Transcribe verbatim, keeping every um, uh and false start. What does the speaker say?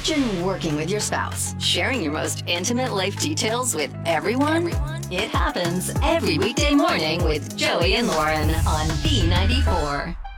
Imagine working with your spouse, sharing your most intimate life details with everyone. It happens every weekday morning with Joey and Lauren on B ninety-four.